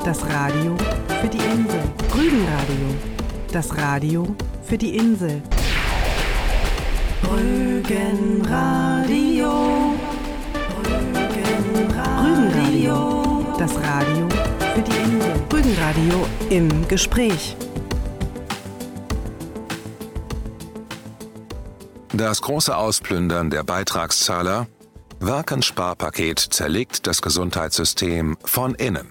Das Radio für die Insel. Rügenradio. Das Radio für die Insel. Rügenradio. Rügenradio. Das Radio für die Insel. Rügenradio im Gespräch. Das große Ausplündern der Beitragszahler. Warkens Sparpaket zerlegt das Gesundheitssystem von innen.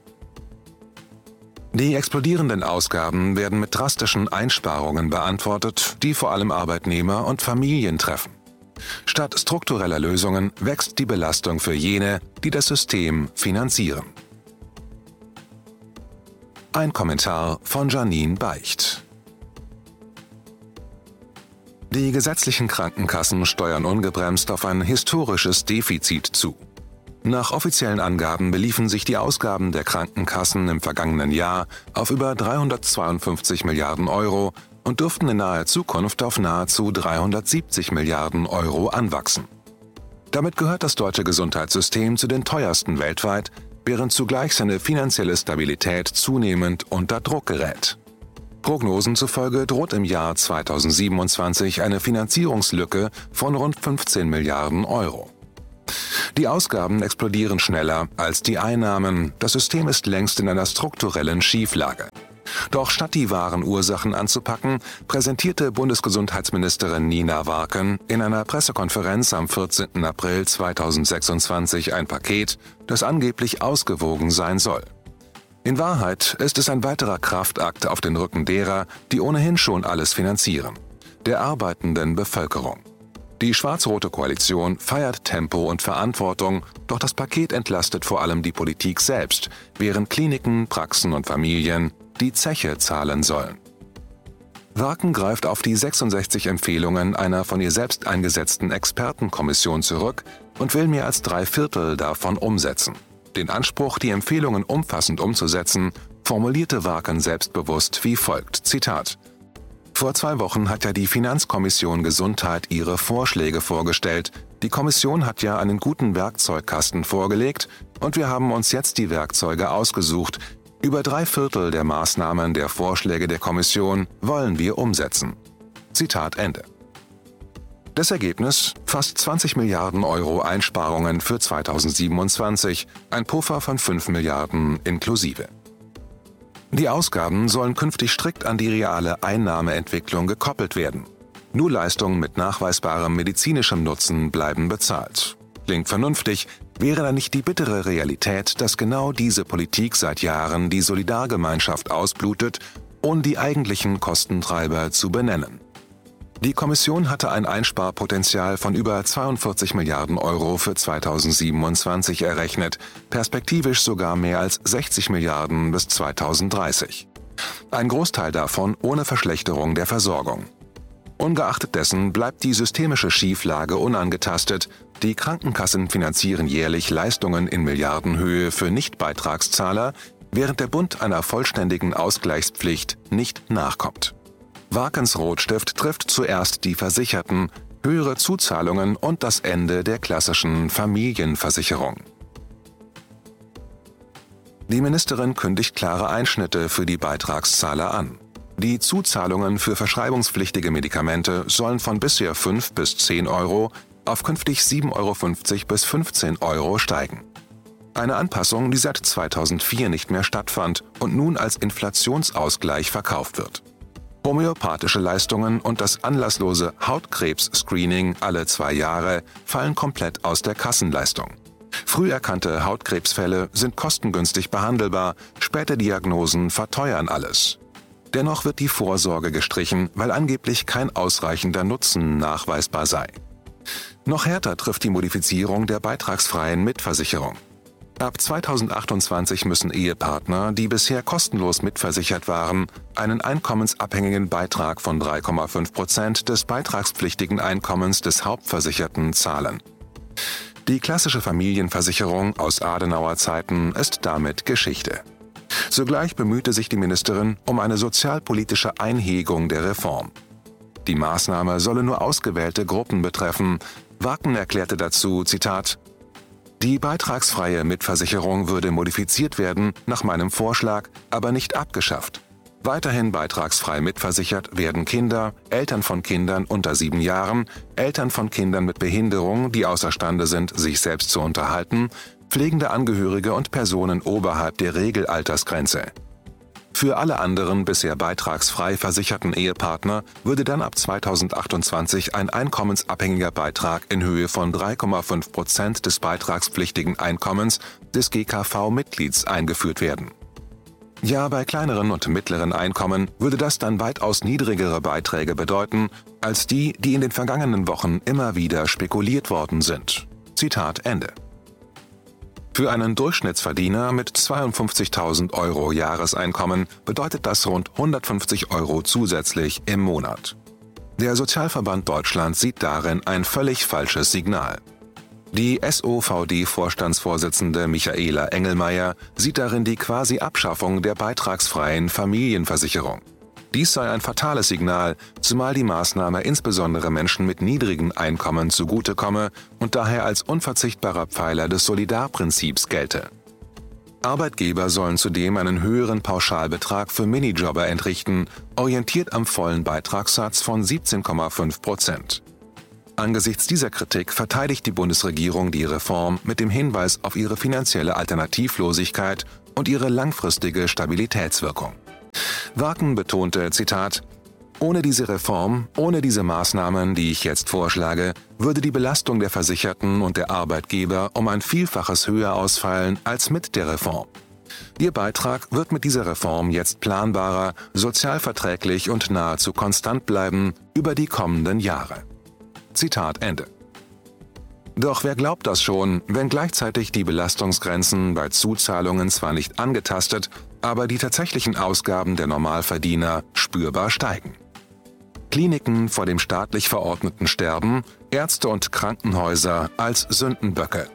Die explodierenden Ausgaben werden mit drastischen Einsparungen beantwortet, die vor allem Arbeitnehmer und Familien treffen. Statt struktureller Lösungen wächst die Belastung für jene, die das System finanzieren. Ein Kommentar von Janine Beicht. Die gesetzlichen Krankenkassen steuern ungebremst auf ein historisches Defizit zu. Nach offiziellen Angaben beliefen sich die Ausgaben der Krankenkassen im vergangenen Jahr auf über 352 Milliarden Euro und dürften in naher Zukunft auf nahezu 370 Milliarden Euro anwachsen. Damit gehört das deutsche Gesundheitssystem zu den teuersten weltweit, während zugleich seine finanzielle Stabilität zunehmend unter Druck gerät. Prognosen zufolge droht im Jahr 2027 eine Finanzierungslücke von rund 15 Milliarden Euro. Die Ausgaben explodieren schneller als die Einnahmen. Das System ist längst in einer strukturellen Schieflage. Doch statt die wahren Ursachen anzupacken, präsentierte Bundesgesundheitsministerin Nina Warken in einer Pressekonferenz am 14. April 2026 ein Paket, das angeblich ausgewogen sein soll. In Wahrheit ist es ein weiterer Kraftakt auf den Rücken derer, die ohnehin schon alles finanzieren: der arbeitenden Bevölkerung. Die schwarz-rote Koalition feiert Tempo und Verantwortung, doch das Paket entlastet vor allem die Politik selbst, während Kliniken, Praxen und Familien die Zeche zahlen sollen. Warken greift auf die 66 Empfehlungen einer von ihr selbst eingesetzten Expertenkommission zurück und will mehr als 3/4 davon umsetzen. Den Anspruch, die Empfehlungen umfassend umzusetzen, formulierte Warken selbstbewusst wie folgt, Zitat: Vor 2 Wochen hat ja die Finanzkommission Gesundheit ihre Vorschläge vorgestellt. Die Kommission hat ja einen guten Werkzeugkasten vorgelegt und wir haben uns jetzt die Werkzeuge ausgesucht. Über 3/4 der Maßnahmen der Vorschläge der Kommission wollen wir umsetzen. Zitat Ende. Das Ergebnis: fast 20 Milliarden Euro Einsparungen für 2027, ein Puffer von 5 Milliarden inklusive. Die Ausgaben sollen künftig strikt an die reale Einnahmeentwicklung gekoppelt werden. Nur Leistungen mit nachweisbarem medizinischem Nutzen bleiben bezahlt. Klingt vernünftig, wäre da nicht die bittere Realität, dass genau diese Politik seit Jahren die Solidargemeinschaft ausblutet, ohne die eigentlichen Kostentreiber zu benennen. Die Kommission hatte ein Einsparpotenzial von über 42 Milliarden Euro für 2027 errechnet, perspektivisch sogar mehr als 60 Milliarden bis 2030. Ein Großteil davon ohne Verschlechterung der Versorgung. Ungeachtet dessen bleibt die systemische Schieflage unangetastet. Die Krankenkassen finanzieren jährlich Leistungen in Milliardenhöhe für Nichtbeitragszahler, während der Bund einer vollständigen Ausgleichspflicht nicht nachkommt. Warkens Rotstift trifft zuerst die Versicherten, höhere Zuzahlungen und das Ende der klassischen Familienversicherung. Die Ministerin kündigt klare Einschnitte für die Beitragszahler an. Die Zuzahlungen für verschreibungspflichtige Medikamente sollen von bisher 5 bis 10 Euro auf künftig 7,50 Euro bis 15 Euro steigen. Eine Anpassung, die seit 2004 nicht mehr stattfand und nun als Inflationsausgleich verkauft wird. Homöopathische Leistungen und das anlasslose Hautkrebs-Screening alle 2 Jahre fallen komplett aus der Kassenleistung. Früh erkannte Hautkrebsfälle sind kostengünstig behandelbar, späte Diagnosen verteuern alles. Dennoch wird die Vorsorge gestrichen, weil angeblich kein ausreichender Nutzen nachweisbar sei. Noch härter trifft die Modifizierung der beitragsfreien Mitversicherung. Ab 2028 müssen Ehepartner, die bisher kostenlos mitversichert waren, einen einkommensabhängigen Beitrag von 3,5% des beitragspflichtigen Einkommens des Hauptversicherten zahlen. Die klassische Familienversicherung aus Adenauer Zeiten ist damit Geschichte. Zugleich bemühte sich die Ministerin um eine sozialpolitische Einhegung der Reform. Die Maßnahme solle nur ausgewählte Gruppen betreffen. Warken erklärte dazu, Zitat: Die beitragsfreie Mitversicherung würde modifiziert werden, nach meinem Vorschlag, aber nicht abgeschafft. Weiterhin beitragsfrei mitversichert werden Kinder, Eltern von Kindern unter 7 Jahren, Eltern von Kindern mit Behinderung, die außerstande sind, sich selbst zu unterhalten, pflegende Angehörige und Personen oberhalb der Regelaltersgrenze. Für alle anderen bisher beitragsfrei versicherten Ehepartner würde dann ab 2028 ein einkommensabhängiger Beitrag in Höhe von 3,5% des beitragspflichtigen Einkommens des GKV-Mitglieds eingeführt werden. Ja, bei kleineren und mittleren Einkommen würde das dann weitaus niedrigere Beiträge bedeuten, als die, die in den vergangenen Wochen immer wieder spekuliert worden sind. Zitat Ende. Für einen Durchschnittsverdiener mit 52.000 € Jahreseinkommen bedeutet das rund 150 € zusätzlich im Monat. Der Sozialverband Deutschland sieht darin ein völlig falsches Signal. Die SOVD-Vorstandsvorsitzende Michaela Engelmeier sieht darin die Quasi-Abschaffung der beitragsfreien Familienversicherung. Dies sei ein fatales Signal, zumal die Maßnahme insbesondere Menschen mit niedrigen Einkommen zugutekomme und daher als unverzichtbarer Pfeiler des Solidarprinzips gelte. Arbeitgeber sollen zudem einen höheren Pauschalbetrag für Minijobber entrichten, orientiert am vollen Beitragssatz von 17,5%. Angesichts dieser Kritik verteidigt die Bundesregierung die Reform mit dem Hinweis auf ihre finanzielle Alternativlosigkeit und ihre langfristige Stabilitätswirkung. Warken betonte, Zitat, „Ohne diese Reform, ohne diese Maßnahmen, die ich jetzt vorschlage, würde die Belastung der Versicherten und der Arbeitgeber um ein Vielfaches höher ausfallen als mit der Reform. Ihr Beitrag wird mit dieser Reform jetzt planbarer, sozialverträglich und nahezu konstant bleiben über die kommenden Jahre." Zitat Ende. Doch wer glaubt das schon, wenn gleichzeitig die Belastungsgrenzen bei Zuzahlungen zwar nicht angetastet, aber die tatsächlichen Ausgaben der Normalverdiener spürbar steigen. Kliniken vor dem staatlich verordneten Sterben, Ärzte und Krankenhäuser als Sündenböcke.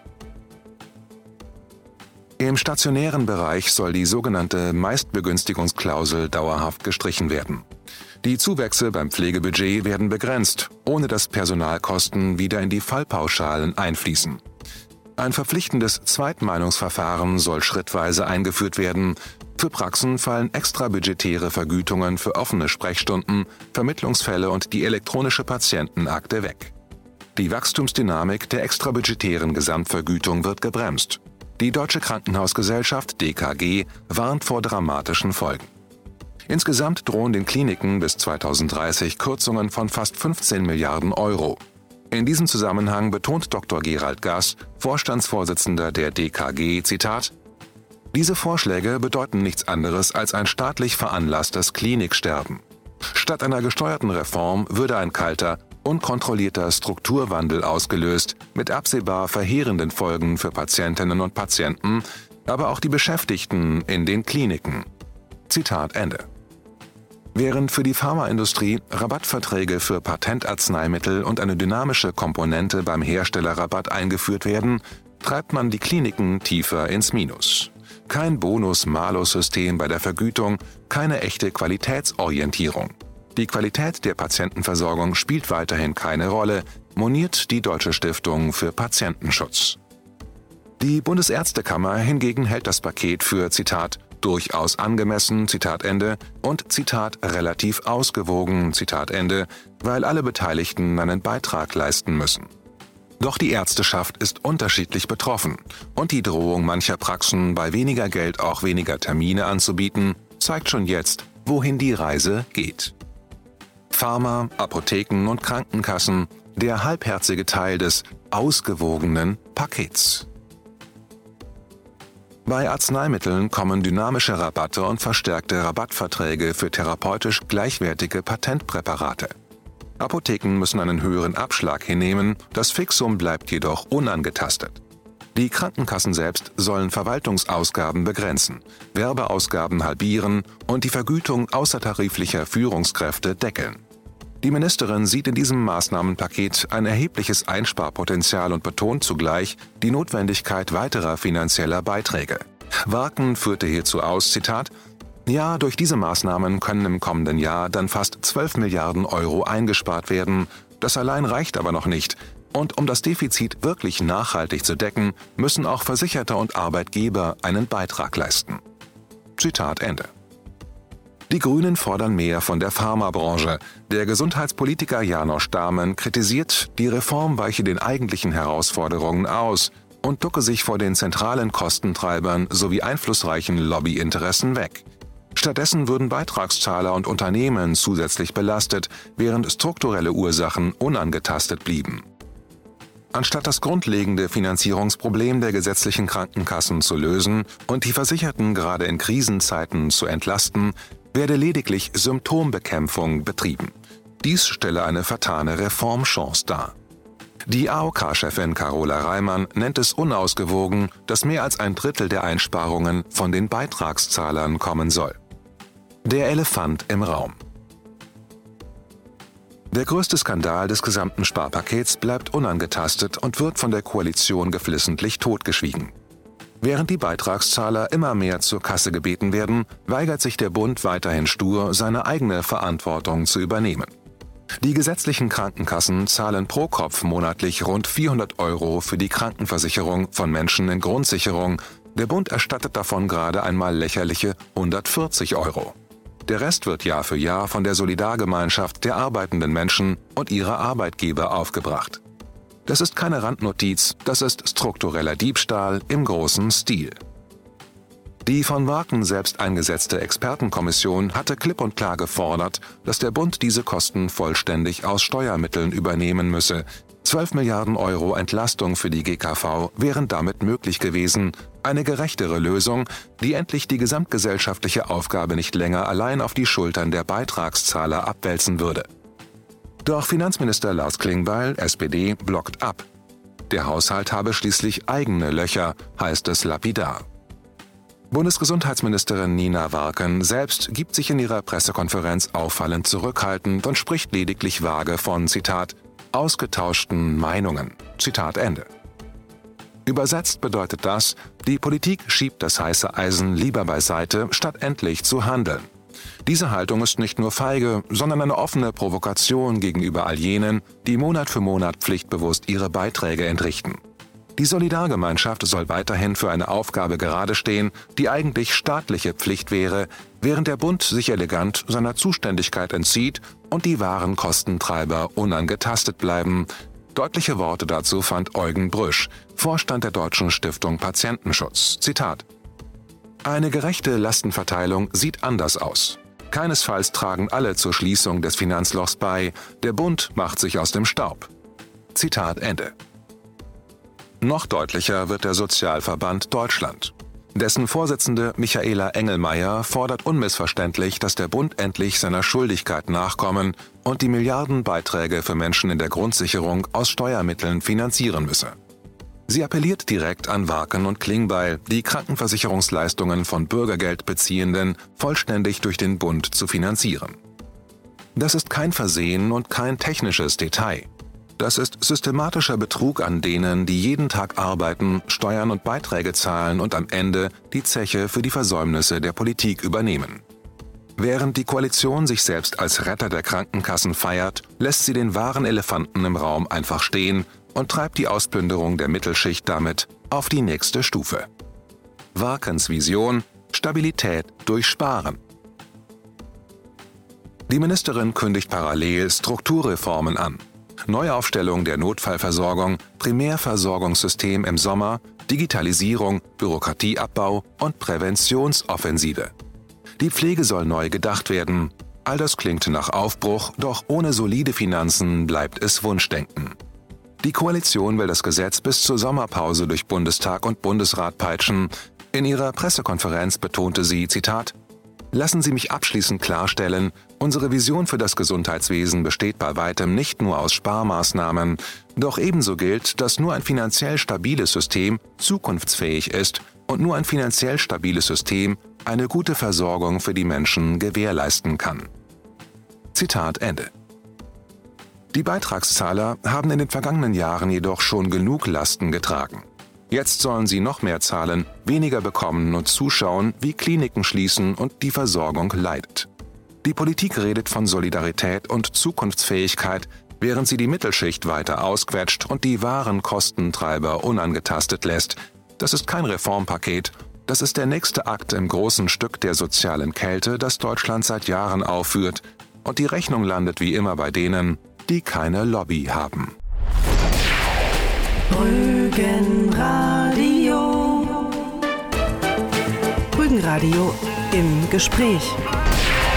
Im stationären Bereich soll die sogenannte Meistbegünstigungsklausel dauerhaft gestrichen werden. Die Zuwächse beim Pflegebudget werden begrenzt, ohne dass Personalkosten wieder in die Fallpauschalen einfließen. Ein verpflichtendes Zweitmeinungsverfahren soll schrittweise eingeführt werden. Für Praxen fallen extrabudgetäre Vergütungen für offene Sprechstunden, Vermittlungsfälle und die elektronische Patientenakte weg. Die Wachstumsdynamik der extrabudgetären Gesamtvergütung wird gebremst. Die Deutsche Krankenhausgesellschaft (DKG) warnt vor dramatischen Folgen. Insgesamt drohen den Kliniken bis 2030 Kürzungen von fast 15 Milliarden €. In diesem Zusammenhang betont Dr. Gerald Gass, Vorstandsvorsitzender der DKG, Zitat, „Diese Vorschläge bedeuten nichts anderes als ein staatlich veranlasstes Kliniksterben. Statt einer gesteuerten Reform würde ein kalter, unkontrollierter Strukturwandel ausgelöst, mit absehbar verheerenden Folgen für Patientinnen und Patienten, aber auch die Beschäftigten in den Kliniken." Zitat Ende. Während für die Pharmaindustrie Rabattverträge für Patentarzneimittel und eine dynamische Komponente beim Herstellerrabatt eingeführt werden, treibt man die Kliniken tiefer ins Minus. Kein Bonus-Malus-System bei der Vergütung, keine echte Qualitätsorientierung. Die Qualität der Patientenversorgung spielt weiterhin keine Rolle, moniert die Deutsche Stiftung für Patientenschutz. Die Bundesärztekammer hingegen hält das Paket für, Zitat, „durchaus angemessen", Zitat Ende, und Zitat „relativ ausgewogen", Zitat Ende, weil alle Beteiligten einen Beitrag leisten müssen. Doch die Ärzteschaft ist unterschiedlich betroffen und die Drohung mancher Praxen, bei weniger Geld auch weniger Termine anzubieten, zeigt schon jetzt, wohin die Reise geht. Pharma, Apotheken und Krankenkassen, der halbherzige Teil des ausgewogenen Pakets. Bei Arzneimitteln kommen dynamische Rabatte und verstärkte Rabattverträge für therapeutisch gleichwertige Patentpräparate. Apotheken müssen einen höheren Abschlag hinnehmen, das Fixum bleibt jedoch unangetastet. Die Krankenkassen selbst sollen Verwaltungsausgaben begrenzen, Werbeausgaben halbieren und die Vergütung außertariflicher Führungskräfte deckeln. Die Ministerin sieht in diesem Maßnahmenpaket ein erhebliches Einsparpotenzial und betont zugleich die Notwendigkeit weiterer finanzieller Beiträge. Warken führte hierzu aus, Zitat, „Ja, durch diese Maßnahmen können im kommenden Jahr dann fast 12 Milliarden € eingespart werden. Das allein reicht aber noch nicht. Und um das Defizit wirklich nachhaltig zu decken, müssen auch Versicherte und Arbeitgeber einen Beitrag leisten. Zitat Ende. Die Grünen fordern mehr von der Pharmabranche. Der Gesundheitspolitiker János Dámen kritisiert, die Reform weiche den eigentlichen Herausforderungen aus und ducke sich vor den zentralen Kostentreibern sowie einflussreichen Lobbyinteressen weg. Stattdessen würden Beitragszahler und Unternehmen zusätzlich belastet, während strukturelle Ursachen unangetastet blieben. Anstatt das grundlegende Finanzierungsproblem der gesetzlichen Krankenkassen zu lösen und die Versicherten gerade in Krisenzeiten zu entlasten, werde lediglich Symptombekämpfung betrieben. Dies stelle eine vertane Reformchance dar. Die AOK-Chefin Carola Reimann nennt es unausgewogen, dass mehr als ein Drittel der Einsparungen von den Beitragszahlern kommen soll. Der Elefant im Raum. Der größte Skandal des gesamten Sparpakets bleibt unangetastet und wird von der Koalition geflissentlich totgeschwiegen. Während die Beitragszahler immer mehr zur Kasse gebeten werden, weigert sich der Bund weiterhin stur, seine eigene Verantwortung zu übernehmen. Die gesetzlichen Krankenkassen zahlen pro Kopf monatlich rund 400 € für die Krankenversicherung von Menschen in Grundsicherung. Der Bund erstattet davon gerade einmal lächerliche 140 €. Der Rest wird Jahr für Jahr von der Solidargemeinschaft der arbeitenden Menschen und ihrer Arbeitgeber aufgebracht. Das ist keine Randnotiz, das ist struktureller Diebstahl im großen Stil. Die von Warken selbst eingesetzte Expertenkommission hatte klipp und klar gefordert, dass der Bund diese Kosten vollständig aus Steuermitteln übernehmen müsse. 12 Milliarden € Entlastung für die GKV wären damit möglich gewesen, eine gerechtere Lösung, die endlich die gesamtgesellschaftliche Aufgabe nicht länger allein auf die Schultern der Beitragszahler abwälzen würde. Doch Finanzminister Lars Klingbeil, SPD, blockt ab. Der Haushalt habe schließlich eigene Löcher, heißt es lapidar. Bundesgesundheitsministerin Nina Warken selbst gibt sich in ihrer Pressekonferenz auffallend zurückhaltend und spricht lediglich vage von, Zitat, ausgetauschten Meinungen. Zitat Ende. Übersetzt bedeutet das, die Politik schiebt das heiße Eisen lieber beiseite, statt endlich zu handeln. Diese Haltung ist nicht nur feige, sondern eine offene Provokation gegenüber all jenen, die Monat für Monat pflichtbewusst ihre Beiträge entrichten. Die Solidargemeinschaft soll weiterhin für eine Aufgabe gerade stehen, die eigentlich staatliche Pflicht wäre, während der Bund sich elegant seiner Zuständigkeit entzieht und die wahren Kostentreiber unangetastet bleiben. Deutliche Worte dazu fand Eugen Brüsch, Vorstand der Deutschen Stiftung Patientenschutz. Zitat: Eine gerechte Lastenverteilung sieht anders aus. Keinesfalls tragen alle zur Schließung des Finanzlochs bei, der Bund macht sich aus dem Staub. Zitat Ende. Noch deutlicher wird der Sozialverband Deutschland. Dessen Vorsitzende Michaela Engelmeier fordert unmissverständlich, dass der Bund endlich seiner Schuldigkeit nachkommen und die Milliardenbeiträge für Menschen in der Grundsicherung aus Steuermitteln finanzieren müsse. Sie appelliert direkt an Warken und Klingbeil, die Krankenversicherungsleistungen von Bürgergeldbeziehenden vollständig durch den Bund zu finanzieren. Das ist kein Versehen und kein technisches Detail. Das ist systematischer Betrug an denen, die jeden Tag arbeiten, Steuern und Beiträge zahlen und am Ende die Zeche für die Versäumnisse der Politik übernehmen. Während die Koalition sich selbst als Retter der Krankenkassen feiert, lässt sie den wahren Elefanten im Raum einfach stehen und treibt die Ausplünderung der Mittelschicht damit auf die nächste Stufe. Warkens Vision: Stabilität durch Sparen. Die Ministerin kündigt parallel Strukturreformen an. Neuaufstellung der Notfallversorgung, Primärversorgungssystem im Sommer, Digitalisierung, Bürokratieabbau und Präventionsoffensive. Die Pflege soll neu gedacht werden. All das klingt nach Aufbruch, doch ohne solide Finanzen bleibt es Wunschdenken. Die Koalition will das Gesetz bis zur Sommerpause durch Bundestag und Bundesrat peitschen. In ihrer Pressekonferenz betonte sie, Zitat, Lassen Sie mich abschließend klarstellen, unsere Vision für das Gesundheitswesen besteht bei weitem nicht nur aus Sparmaßnahmen, doch ebenso gilt, dass nur ein finanziell stabiles System zukunftsfähig ist und nur ein finanziell stabiles System eine gute Versorgung für die Menschen gewährleisten kann. Zitat Ende. Die Beitragszahler haben in den vergangenen Jahren jedoch schon genug Lasten getragen. Jetzt sollen sie noch mehr zahlen, weniger bekommen und zuschauen, wie Kliniken schließen und die Versorgung leidet. Die Politik redet von Solidarität und Zukunftsfähigkeit, während sie die Mittelschicht weiter ausquetscht und die wahren Kostentreiber unangetastet lässt. Das ist kein Reformpaket, das ist der nächste Akt im großen Stück der sozialen Kälte, das Deutschland seit Jahren aufführt. Und die Rechnung landet wie immer bei denen, die keine Lobby haben. Rügenradio. Rügenradio im Gespräch.